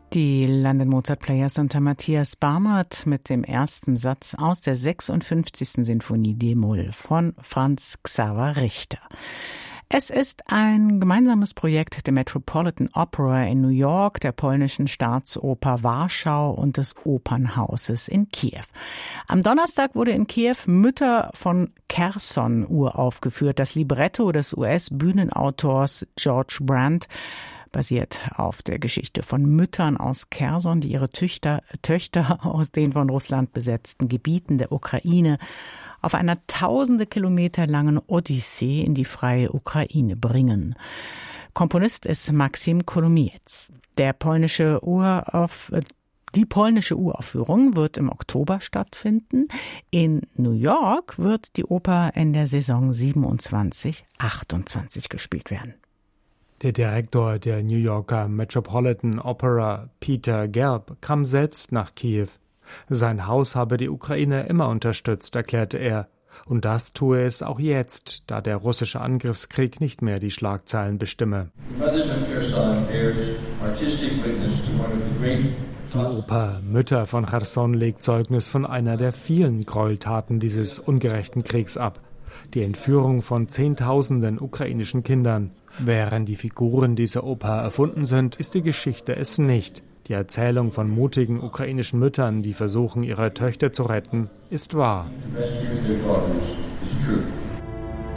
Die London Mozart Players unter Matthias Barmert mit dem ersten Satz aus der 56. Sinfonie d-Moll von Franz Xaver Richter. Es ist ein gemeinsames Projekt der Metropolitan Opera in New York, der polnischen Staatsoper Warschau und des Opernhauses in Kiew. Am Donnerstag wurde in Kiew Mütter von Cherson uraufgeführt. Das Libretto des US-Bühnenautors George Brandt basiert auf der Geschichte von Müttern aus Cherson, die ihre Töchter aus den von Russland besetzten Gebieten der Ukraine auf einer tausende Kilometer langen Odyssee in die freie Ukraine bringen. Komponist ist Maxim Kolomiec. Die polnische Uraufführung wird im Oktober stattfinden. In New York wird die Oper in der Saison 27/28 gespielt werden. Der Direktor der New Yorker Metropolitan Opera, Peter Gelb, kam selbst nach Kiew. Sein Haus habe die Ukraine immer unterstützt, erklärte er. Und das tue es auch jetzt, da der russische Angriffskrieg nicht mehr die Schlagzeilen bestimme. Die Oper Mütter von Cherson legt Zeugnis von einer der vielen Gräueltaten dieses ungerechten Kriegs ab. Die Entführung von Zehntausenden ukrainischen Kindern. Während die Figuren dieser Oper erfunden sind, ist die Geschichte es nicht. Die Erzählung von mutigen ukrainischen Müttern, die versuchen, ihre Töchter zu retten, ist wahr.